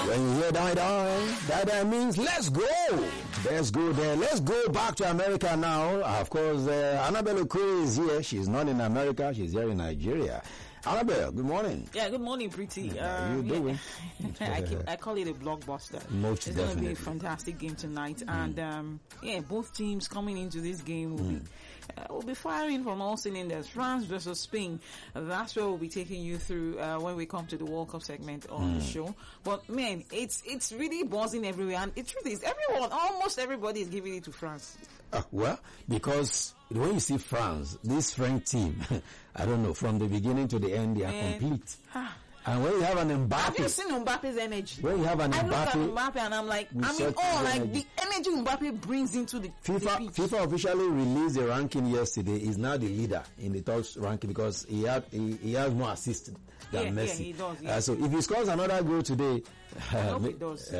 When you hear that means let's go. Let's go there. Let's go back to America now. Of course, Annabelle Okoye is here. She's not in America. She's here in Nigeria. Annabelle, good morning. Yeah, good morning, Pretty. How you doing? I call it a blockbuster. Most it's definitely. going to be a fantastic game tonight. And, both teams coming into this game will be firing from all cylinders. France versus Spain. That's where we'll be taking you through when we come to the World Cup segment on the show. But, man, it's really buzzing everywhere. And the truth is, almost everybody is giving it to France. Well, because when you see France, this French team, I don't know, from the beginning to the end, they are complete. And when you have an Mbappe... Have you seen Mbappe's energy? When you have an I Mbappe... look at Mbappe and I'm like, the energy Mbappe brings into the pitch. FIFA officially released the ranking yesterday. He's now the leader in the top ranking because he has more assists than Messi. Yeah, he does. Yeah. So if he scores another goal today... I hope he does.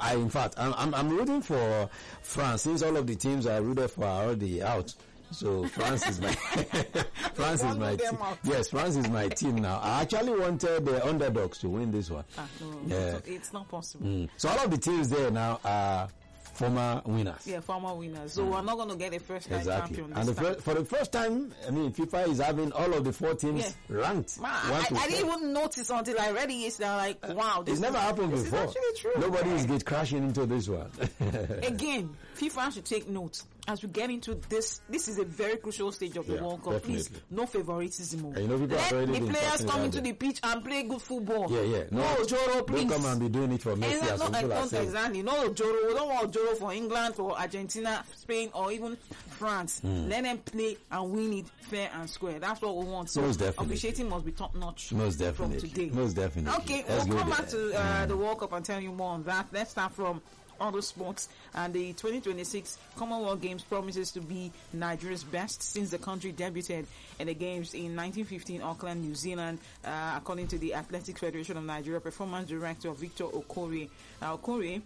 I'm rooting for France. Since all of the teams I rooted for are already out. So France is my team. Yes, France is my team now. I actually wanted the underdogs to win this one. No, it's not possible. So all of the teams there now are former winners. Yeah, former winners. So we're not going to get a first-time champion. And for the first time, I mean, FIFA is having all of the 4 teams ranked. I didn't even notice until I read it yesterday. I'm like, wow. It's never happened before. This is actually true. Nobody is crashing into this one. Again, FIFA should take note. As we get into this is a very crucial stage of the World Cup. Definitely. Please, no favoritism. Let the players come into the pitch and play good football. No Ojoro, please. Don't come and be doing it for Messi. Exactly. No Ojoro. We don't want Ojoro for England, for Argentina, Spain, or even France. Let them play and win it fair and square. That's what we want. So officiating must be top notch. Most definitely. From today. Most definitely. Okay, we'll come back to the World Cup and tell you more on that. Let's start from other sports, and the 2026 Commonwealth Games promises to be Nigeria's best since the country debuted in the games in 1915 Auckland, New Zealand, according to the Athletics Federation of Nigeria Performance Director Victor Okorie. Okorie,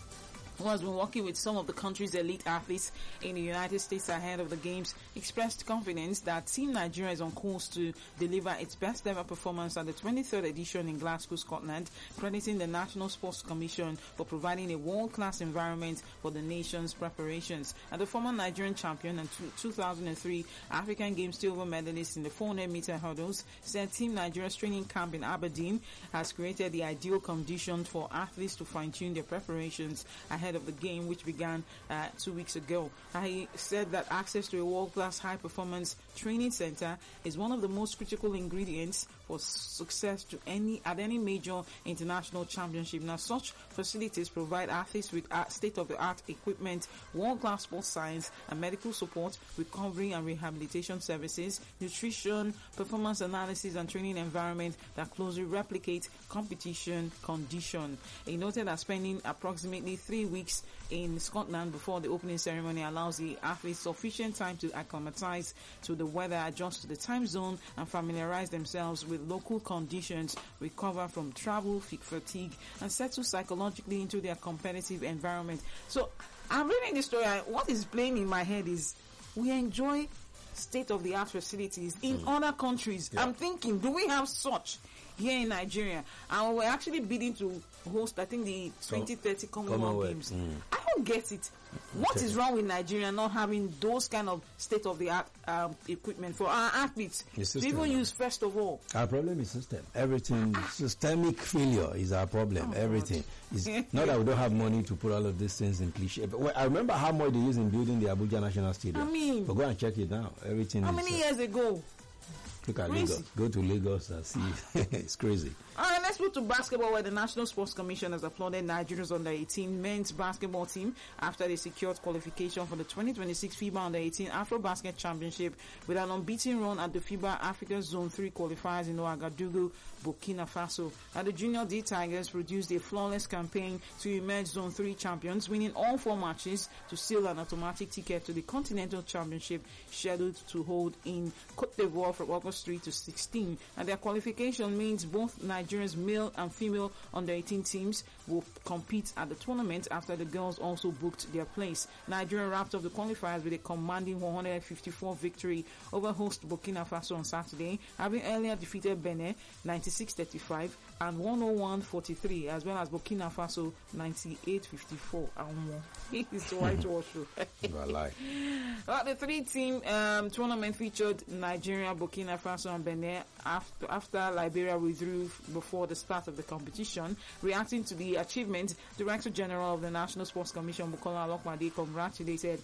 who has been working with some of the country's elite athletes in the United States ahead of the games, expressed confidence that Team Nigeria is on course to deliver its best ever performance at the 23rd edition in Glasgow, Scotland, crediting the National Sports Commission for providing a world-class environment for the nation's preparations. And the former Nigerian champion and 2003 African Games silver medalist in the 400-meter hurdles said Team Nigeria's training camp in Aberdeen has created the ideal conditions for athletes to fine-tune their preparations ahead of the game, which began 2 weeks ago. He said that access to a world-class high-performance training center is one of the most critical ingredients for success at any major international championship. Now, such facilities provide athletes with state-of-the-art equipment, world-class sports science and medical support, recovery and rehabilitation services, nutrition, performance analysis and training environment that closely replicate competition condition. He noted that spending approximately 3 weeks in Scotland before the opening ceremony allows the athletes sufficient time to acclimatize to the weather, adjust to the time zone, and familiarize themselves with local conditions, recover from travel fatigue, and settle psychologically into their competitive environment. So, I'm reading this story, and what is playing in my head is we enjoy state-of-the-art facilities in other countries. Yeah. I'm thinking, do we have such here in Nigeria? And we're actually bidding to host, I think, the 2030 Commonwealth Games. I don't get it. What is wrong with Nigeria not having those kind of state-of-the-art equipment for our athletes to even use first of all? Our problem is system. Everything, systemic failure is our problem. Everything. It's not that we don't have money to put all of these things in cliche. But I remember how much they use in building the Abuja National Stadium. I mean, but go and check it now. Everything. How many years ago? Look at Lagos. Go to Lagos and see. It's crazy. All right, let's move to basketball, where the National Sports Commission has applauded Nigeria's under-18 men's basketball team after they secured qualification for the 2026 FIBA Under-18 Afro-Basket Championship with an unbeaten run at the FIBA Africa Zone 3 qualifiers in Ouagadougou, Burkina Faso. And the Junior D Tigers produced a flawless campaign to emerge Zone 3 champions, winning all 4 matches to seal an automatic ticket to the Continental Championship scheduled to hold in Côte d'Ivoire from August 3 to 16. And their qualification means both Nigeria's male and female under-18 teams will compete at the tournament after the girls also booked their place. Nigeria wrapped up the qualifiers with a commanding 154 victory over host Burkina Faso on Saturday, having earlier defeated Benin 96-35 and 101-43, as well as Burkina Faso 98-54. It's whitewash. Well, the three-team tournament featured Nigeria, Burkina Faso, and Benin after Liberia withdrew before the start of the competition. Reacting to the achievement, Director General of the National Sports Commission, Bukola Olokmade, congratulated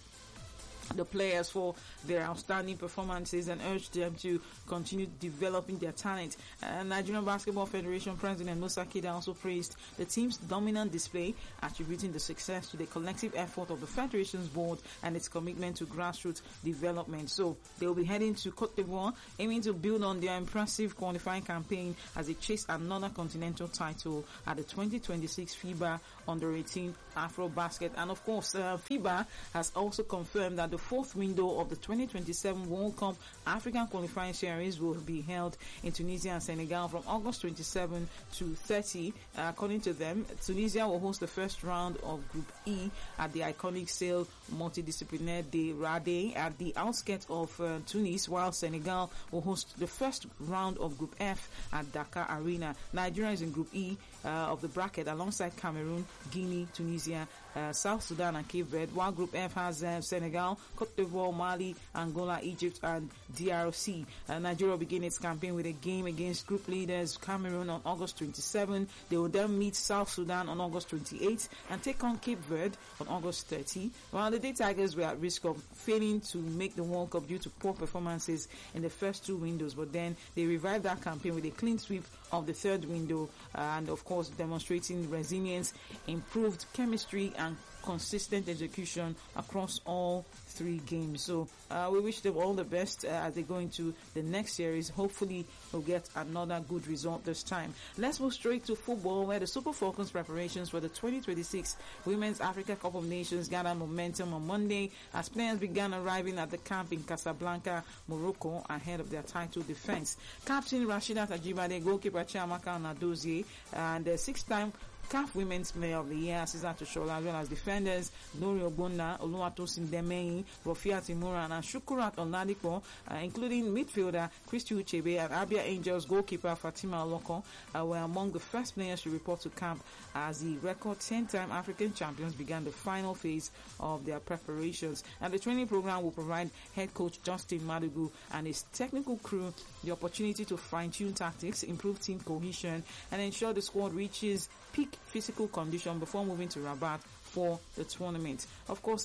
the players for their outstanding performances and urged them to continue developing their talent. Nigerian Basketball Federation President Musa Kida also praised the team's dominant display, attributing the success to the collective effort of the Federation's board and its commitment to grassroots development. So they will be heading to Cote d'Ivoire, aiming to build on their impressive qualifying campaign as they chase another continental title at the 2026 FIBA Under-18 Afro-Basket. And of course, FIBA has also confirmed that the fourth window of the 2027 World Cup African Qualifying Series will be held in Tunisia and Senegal from August 27 to 30. According to them, Tunisia will host the first round of Group E at the iconic Sail Multidisciplinaire de Rade at the outskirts of Tunis, while Senegal will host the first round of Group F at Dakar Arena. Nigeria is in Group E of the bracket alongside Cameroon, Guinea, Tunisia, South Sudan and Cape Verde, while Group F has Senegal, Cote d'Ivoire, Mali, Angola, Egypt and DRC. Nigeria will begin its campaign with a game against group leaders Cameroon on August 27. They will then meet South Sudan on August 28 and take on Cape Verde on August 30. While the Day Tigers were at risk of failing to make the World Cup due to poor performances in the first two windows, but then they revived that campaign with a clean sweep of the third window and of course demonstrating resilience, improved chemistry and consistent execution across all three games. So we wish them all the best as they go into the next series. Hopefully we'll get another good result this time. Let's move straight to football, where the Super Falcons preparations for the 2026 Women's Africa Cup of Nations gathered momentum on Monday as players began arriving at the camp in Casablanca, Morocco, ahead of their title defense. Captain Rashidat Ajibade, goalkeeper Chiamaka Nadozie, and the six-time CAF Women's Player of the Year, Asisa Toshola, as well as defenders Nori Ogbonna, Oluwatosin Demeyin, Rofia Timura, and Shukurat Oladipo, including midfielder Christy Uchebe and Abia Angels goalkeeper Fatima Oloko, were among the first players to report to camp as the record 10-time African champions began the final phase of their preparations. And the training program will provide head coach Justin Madugu and his technical crew the opportunity to fine-tune tactics, improve team cohesion, and ensure the squad reaches peak physical condition before moving to Rabat for the tournament. Of course,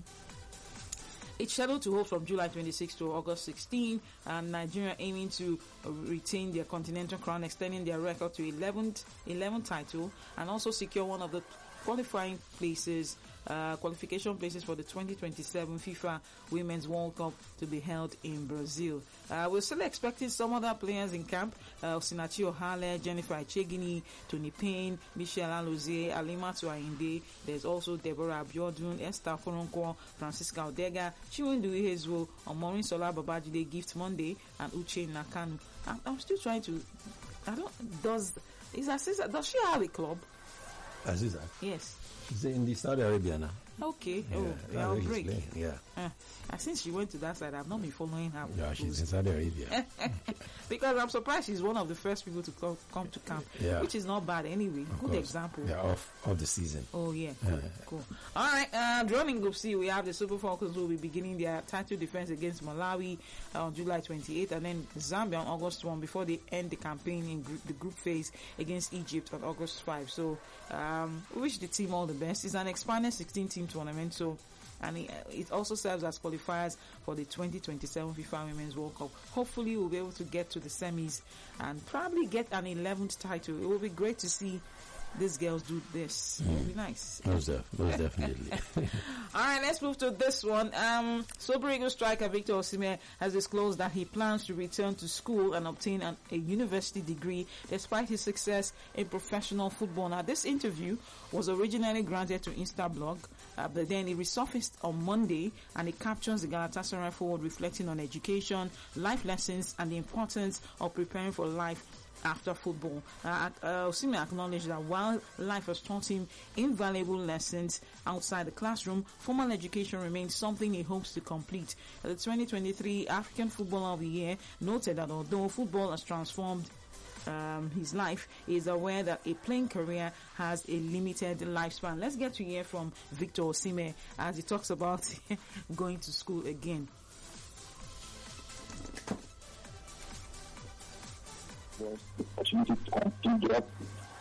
it's scheduled to hold from July 26 to August 16, and Nigeria aiming to retain their continental crown, extending their record to 11 title, and also secure one of the qualification places for the 2027 FIFA Women's World Cup to be held in Brazil. We're still expecting some other players in camp. Osinachi Ohale, Jennifer Echegini, Tony Payne, Michelle Alozie, Alimatu Ainde. There's also Deborah Abiodun, Esther Foronko, Francisca Odega, Chiwendu Ihezuo, Omorin Sola Babajide, Gift Monday, and Uche Nakanu. I'm still trying to... Does she have a club? Aziza? Yes. She's in Saudi Arabia now. Okay. Yeah, I'll break. Yeah. Since she went to that side, I've not been following her. Yeah, she's in Saudi Arabia. Because I'm surprised she's one of the first people to come to camp, which is not bad anyway. Good example. Yeah, off the season. Oh, yeah. Cool. All right, running Group C, we have the Super Falcons who will be beginning their title defense against Malawi on July 28th, and then Zambia on August 1 before they end the campaign in the group phase against Egypt on August 5. So we wish the team all the best. It's an expanded 16-team tournament, and it also serves as qualifiers for the 2027 FIFA Women's World Cup. Hopefully we'll be able to get to the semis and probably get an 11th title. It will be great to see these girls do this. It will be nice. Most definitely. All right, let's move to this one. Super Eagles striker Victor Osimhen has disclosed that he plans to return to school and obtain a university degree despite his success in professional football. Now, this interview was originally granted to Instablog, but then it resurfaced on Monday, and it captures the Galatasaray forward reflecting on education, life lessons, and the importance of preparing for life after football. Osimhen acknowledged that while life has taught him invaluable lessons outside the classroom, formal education remains something he hopes to complete. The 2023 African Footballer of the Year noted that although football has transformed his life, he is aware that a playing career has a limited lifespan. Let's get to hear from Victor Osimhen as he talks about going to school again. The opportunity to continue